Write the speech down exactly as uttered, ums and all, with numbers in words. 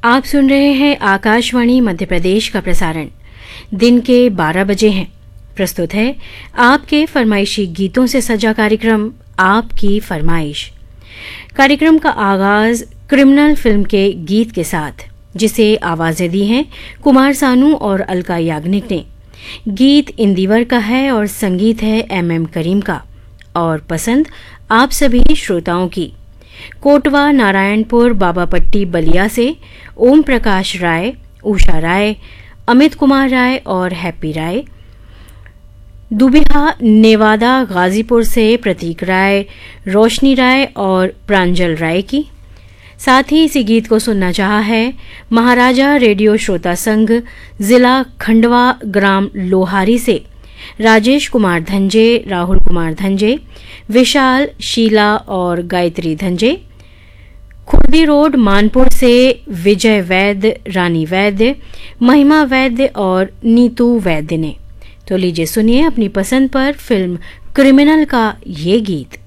आप सुन रहे हैं आकाशवाणी मध्य प्रदेश का प्रसारण। दिन के बारह बजे हैं। प्रस्तुत है आपके फरमाइशी गीतों से सजा कार्यक्रम आपकी फरमाइश। कार्यक्रम का आगाज क्रिमिनल फिल्म के गीत के साथ, जिसे आवाजें दी हैं कुमार सानू और अलका याग्निक ने। गीत इंदिवर का है और संगीत है एम एम करीम का, और पसंद आप सभी श्रोताओं की। कोटवा नारायणपुर बाबापट्टी बलिया से ओम प्रकाश राय, उषा राय, अमित कुमार राय और हैप्पी राय। दुबिहा नेवादा गाजीपुर से प्रतीक राय, रोशनी राय और प्रांजल राय की। साथ ही इसी गीत को सुनना चाहा है महाराजा रेडियो श्रोता संघ जिला खंडवा ग्राम लोहारी से राजेश कुमार धंजे, राहुल कुमार धंजे, विशाल, शीला और गायत्री धंजे। खुर्दी रोड मानपुर से विजय वैद्य, रानी वैद्य, महिमा वैद्य और नीतू वैद्य ने। तो लीजिए सुनिए अपनी पसंद पर फिल्म क्रिमिनल का ये गीत।